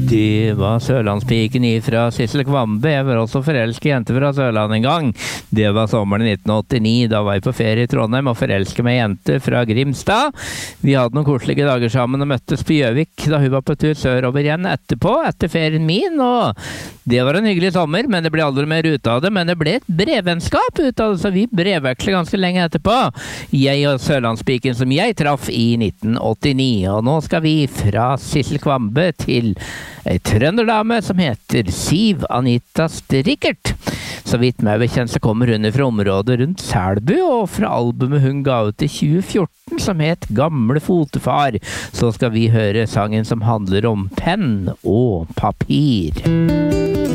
Det var Sørlandspiken fra Sissel Kvambe. Jeg var også forelsket jente fra Sørland en gang. Det var sommeren 1989. Da var jeg på ferie i Trondheim og forelsket meg jente fra Grimstad. Vi hadde noen koselige dager sammen og møttes på Gjøvik da hun var på tur sørover igjen etterpå, etter ferien min. Og det var en hyggelig sommer, men det ble aldri mer ut av det. Men det ble et brevvennskap ut av det, så vi brevvekslet ganske lenge etterpå. Jeg og Sørlandspiken som jeg traff i 1989. Og nå skal vi fra Sissel Kvambe til ei trønderdame som heter Siv Anita Strikkert. Så vidt meg bekjent så kommer hun fra området rundt Selbu, og fra albumet hun ga ut i 2014 som het Gamle fotefar, så skal vi høre sangen som handler om penn og papir.